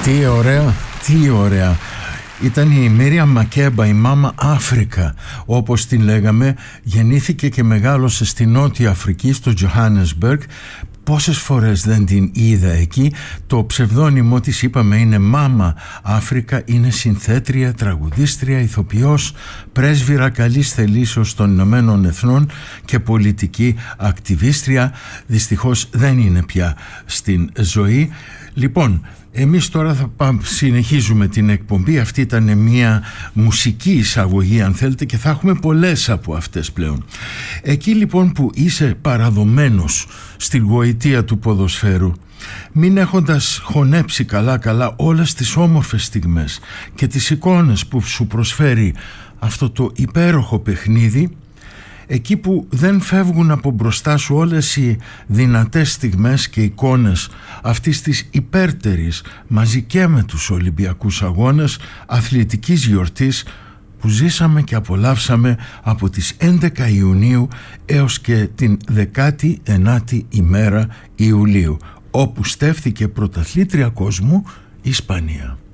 Τι ωραία, τι ωραία. Ήταν η Μίριαμ Μακέμπα, η Μάμα Αφρικα, όπως την λέγαμε. Γεννήθηκε και μεγάλωσε στη Νότια Αφρική, στο Johannesburg. Πόσες φορές δεν την είδα εκεί. Το ψευδόνυμο της, είπαμε, είναι Μάμα Αφρικα. Είναι συνθέτρια, τραγουδίστρια, ηθοποιός, πρέσβυρα καλής θελήσεως των Ηνωμένων Εθνών και πολιτική ακτιβίστρια. Δυστυχώς δεν είναι πια στην ζωή. Λοιπόν, εμείς τώρα θα συνεχίζουμε την εκπομπή. Αυτή ήταν μια μουσική εισαγωγή, αν θέλετε, και θα έχουμε πολλές από αυτές πλέον. Εκεί λοιπόν που είσαι παραδομένος στη γοητεία του ποδοσφαίρου, μην έχοντας χωνέψει καλά όλες τις όμορφες στιγμές και τις εικόνες που σου προσφέρει αυτό το υπέροχο παιχνίδι, εκεί που δεν φεύγουν από μπροστά σου όλες οι δυνατές στιγμές και εικόνες αυτής της υπέρτερης, μαζί και με τους Ολυμπιακούς Αγώνες, αθλητικής γιορτής που ζήσαμε και απολαύσαμε από τις 11 Ιουνίου έως και την 19η ημέρα Ιουλίου, όπου στέφθηκε πρωταθλήτρια κόσμου η Ισπανία.